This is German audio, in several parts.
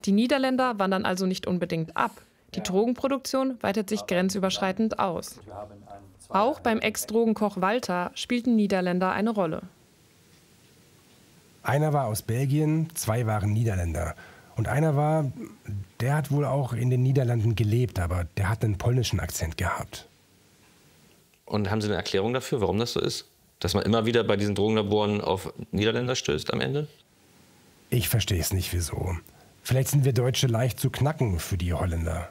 Die Niederländer wandern also nicht unbedingt ab. Die Drogenproduktion weitet sich grenzüberschreitend aus. Auch beim Ex-Drogenkoch Walter spielten Niederländer eine Rolle. Einer war aus Belgien, 2 waren Niederländer. Und einer der hat wohl auch in den Niederlanden gelebt, aber der hat einen polnischen Akzent gehabt. Und haben Sie eine Erklärung dafür, warum das so ist? Dass man immer wieder bei diesen Drogenlaboren auf Niederländer stößt am Ende? Ich verstehe es nicht, wieso. Vielleicht sind wir Deutsche leicht zu knacken für die Holländer.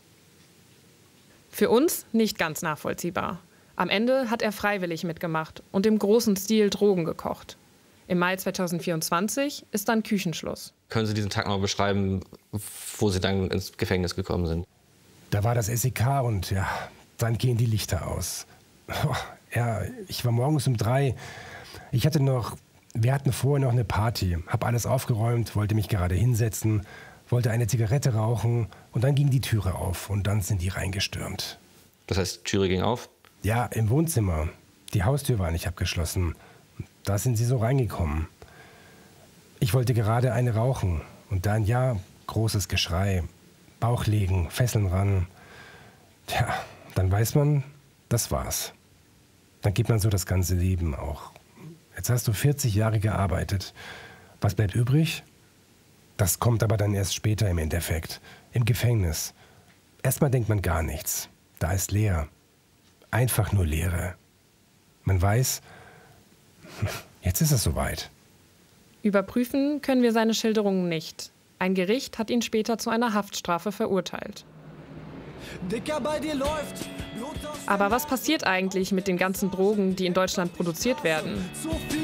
Für uns nicht ganz nachvollziehbar. Am Ende hat er freiwillig mitgemacht und im großen Stil Drogen gekocht. Im Mai 2024 ist dann Küchenschluss. Können Sie diesen Tag mal beschreiben, wo Sie dann ins Gefängnis gekommen sind? Da war das SEK und ja, dann gehen die Lichter aus. Ja, ich war morgens um 3. Wir hatten vorher noch eine Party. Hab alles aufgeräumt, wollte mich gerade hinsetzen, wollte eine Zigarette rauchen und dann ging die Türe auf und dann sind die reingestürmt. Das heißt, Türe ging auf? Ja, im Wohnzimmer. Die Haustür war nicht abgeschlossen. Da sind sie so reingekommen. Ich wollte gerade eine rauchen und dann, ja, großes Geschrei, Bauch legen, Fesseln ran. Tja, dann weiß man, das war's. Dann gibt man so das ganze Leben auch. Jetzt hast du 40 Jahre gearbeitet. Was bleibt übrig? Das kommt aber dann erst später im Endeffekt, im Gefängnis. Erstmal denkt man gar nichts. Da ist leer. Einfach nur Leere. Man weiß, jetzt ist es soweit. Überprüfen können wir seine Schilderungen nicht. Ein Gericht hat ihn später zu einer Haftstrafe verurteilt. Dicker, bei dir läuft. Aber was passiert eigentlich mit den ganzen Drogen, die in Deutschland produziert werden? So viel